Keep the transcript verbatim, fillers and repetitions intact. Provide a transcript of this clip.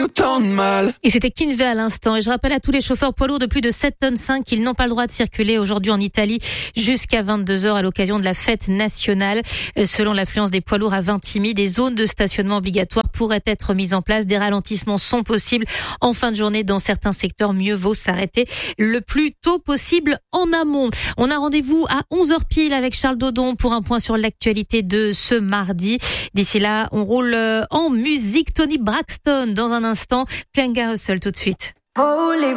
autant de mal. Et c'était Kinvey à l'instant. Et je rappelle à tous les chauffeurs poids lourds de plus de sept tonnes cinq qu'ils n'ont pas le droit de circuler aujourd'hui en Italie jusqu'à vingt-deux heures à l'occasion de la fête nationale. Selon l'affluence des poids lourds à Vintimille, des zones de stationnement obligatoires pourraient être mises en place. Des ralentissements sont possibles en fin de journée dans certains secteurs. Mieux vaut s'arrêter le plus tôt possible en amont. On a rendez-vous à onze heures pile avec Charles Dodon pour un point sur l'actualité de ce mardi. D'ici là, on roule en musique. Tony Braxton dans un instant. Klanga Russell tout de suite.